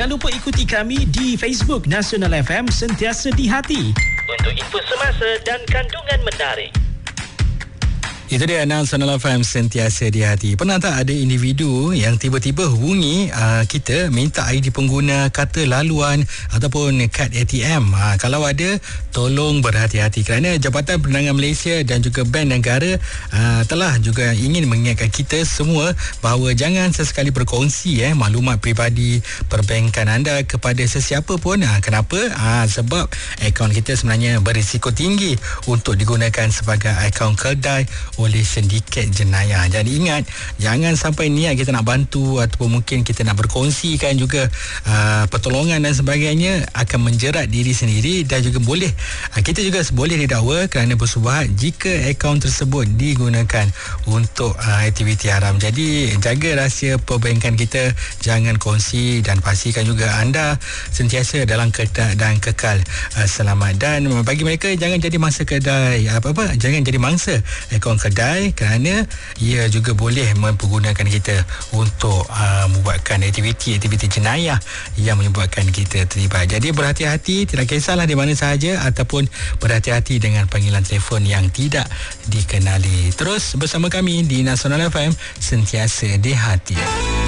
Jangan lupa ikuti kami di Facebook Nasional FM Sentiasa di Hati untuk info semasa dan kandungan menarik. Itu dia Nasional FM Sentiasa di Hati. Pernah tak ada individu yang tiba-tiba hubungi kita minta ID pengguna, kata laluan ataupun kad ATM? Kalau ada, tolong berhati-hati kerana Jabatan Penerangan Malaysia dan juga Bank Negara telah juga ingin mengingatkan kita semua bahawa jangan sesekali berkongsi maklumat peribadi perbankan anda kepada sesiapa pun. Kenapa? Sebab akaun kita sebenarnya berisiko tinggi untuk digunakan sebagai akaun kedai oleh sindiket jenayah. Jadi ingat, jangan sampai niat kita nak bantu ataupun mungkin kita nak berkongsikan juga pertolongan dan sebagainya akan menjerat diri sendiri, dan juga kita juga boleh didakwa kerana bersubahat jika akaun tersebut digunakan untuk aktiviti haram. Jadi jaga rahsia perbankan kita, jangan kongsi, dan pastikan juga anda sentiasa dalam keadaan dan kekal selamat. Dan bagi mereka, jangan jadi mangsa kedai jangan jadi mangsa akaun kedai kerana ia juga boleh mempergunakan kita untuk membuatkan aktiviti jenayah yang menyebabkan kita terlibat. Jadi berhati-hati, tidak kisahlah di mana sahaja, ataupun berhati-hati dengan panggilan telefon yang tidak dikenali. Terus bersama kami di Nasional FM Sentiasa di Hati.